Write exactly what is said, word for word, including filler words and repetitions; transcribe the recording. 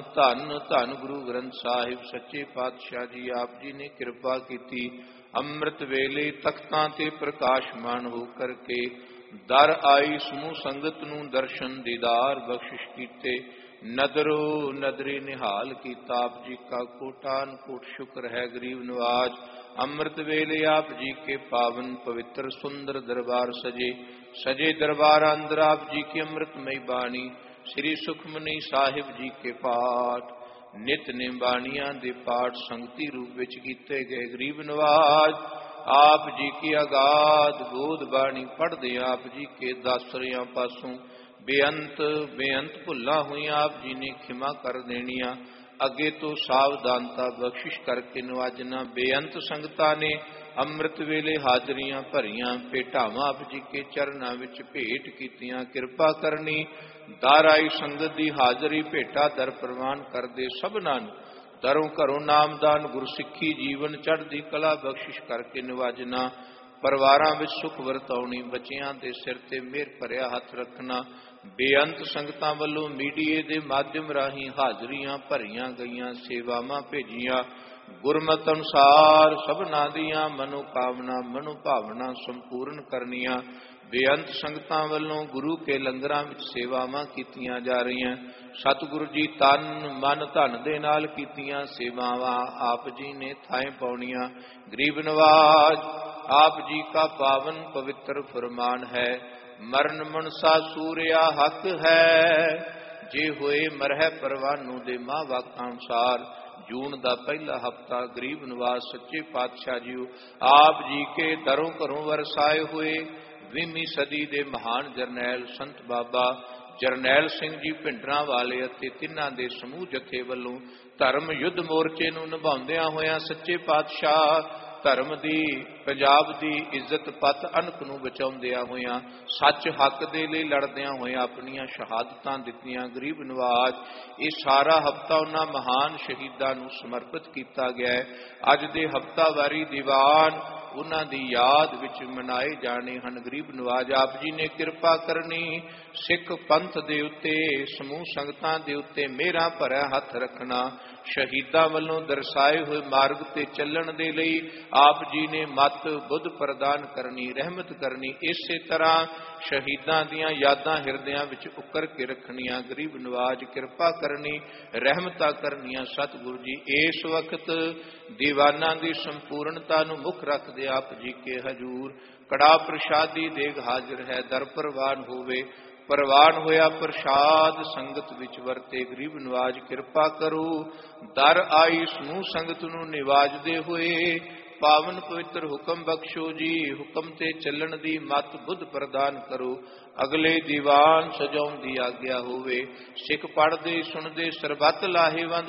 धन धन गुरु ग्रंथ साहिब सच्चे पातशाह जी आप जी ने कृपा की। अमृत वेले तख्तां ते प्रकाशमान हो करके दर आई समूह संगत नूं दर्शन दीदार बख्शिश कीते। नदरो नदरे निहाल कीता आप जी का कोटान कोट शुक्र है गरीब नवाज। अमृत वेले आप जी के पावन पवित्र सुंदर दरबार सजे सजे दरबार अंदर आप जी की अमृतमयी बाणी श्री सुखमनी साहिब जी के पाठ नित ने बाणियां दे पाठ संगति रूप विच कीते गए। गरीब नवाज आप जी की अगाध बोध बाणी पढ़दे आप जी के दासरियां पासों बेअंत बेअंत भुल्लां होईयां आप जी ने खिमा कर देनियां। अगे तो सावधानता बख्शिश करके नवाजना। बेअंत संगतां ने अमृत वेले हाजरियां भरियां भेटावां आप जी के चरनां विच भेट कीतियां। कृपा करनी दर आई संगत दी हाजरी भेटा दर प्रवान कर दे सबनां नूं। दरों घरों नामदान गुरसिੱਖੀ जीवन चढ़दी कला बख्शिश करके नवाजना। परिवारां विच सुख वरताउणी बच्चियां दे सिर ते मेहर भरिया हथ रखना। बेअंत संगतां वल्लों मीडिए दे माध्यम राही हाजरियां भरियां गईयां सेवावां भेजियां। गुरमत अनुसार सबनां दियां मनोकामना मनोभावना संपूर्ण करनियां। बेअंत संगतां वल्लों गुरु के लंगरां विच सेवावां कीतियां जा रहीआं। सतगुरु जी तन मन धन दे नाल कीतियां सेवावां आप जी ने थाएं पाउणियां। गरीब नवाज आप जी का पावन पवित्र फरमान है मरण मनसा सूर्या हक है। जे होए मरह परवानों दे मां वाकां अनुसार जून का पहला हफ्ता गरीब नवाज सच्चे पातशाह जी आप जी के दरों घरों वरसाए हुए ਵੀਹਵੀਂ सदी के महान जरनैल संत बाबा जरनैल सिंह जी भिंडरां वाले अते तिन्हां दे समूह जथे वल्लों धर्म युद्ध मोर्चे नूं निभाउंदियां होइयां सच्चे पातशाह धर्म दी पंजाब दी इज्जत पत अनक नूं बचाउंदियां होइयां सच हक दे लई लड़दियां होइयां अपनियां शहादतां दित्तियां। गरीब नवाज ये सारा हफ्ता उन्हां महान शहीदां नूं समर्पित कीता गया है। अज दे हफ्तावारी दीवान उन्हां दी याद विच मनाए जाने हन। गरीब नवाज आप जी ने कृपा करनी सिख पंथ दे उत्ते समूह संगतां दे उत्ते मेहरां भरिया हथ रखना। शहीदां वल्लों दर्शाए हुए मार्ग ते चलण दे लई आप जी ने मत बुद्ध प्रदान करनी रहमत करनी। इसे तरह शहीदां दियां यादां हिरदियां विच उकर के रखनियां। गरीब नवाज कृपा करनी रहमतां करनियां। सतगुरु जी इस वक्त दीवानां दी संपूर्णता नूं मुख रखदे आप जी के हजूर कड़ा प्रसादी देग हाजिर है। दर प्रवान होवे प्रवान होया प्रसाद संगत विच वरते। गरीब नवाज कृपा करो दर आई समूह संगत नूं निवाजदे होए पावन पवित्र हुक्म बख्शो जी। हुक्म ते चलन दी मत बुद्ध प्रदान करो। अगले दीवान सजाउण दी आग्या होवे सिख पढ़दे सुनदे सरबत लाहेवंद